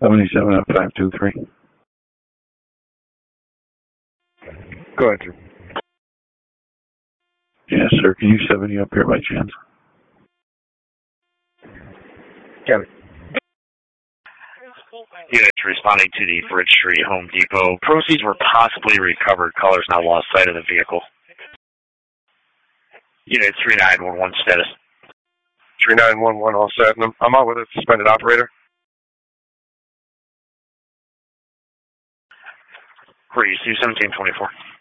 77 up 523. Go ahead, sir. Yes, sir. Can you 70 up here by chance? Kevin. Units responding to the Bridge Street Home Depot. Proceeds were possibly recovered. Callers now lost sight of the vehicle. Unit 3911 status. 3911 all set. I'm out with a suspended operator. Breeze 21724.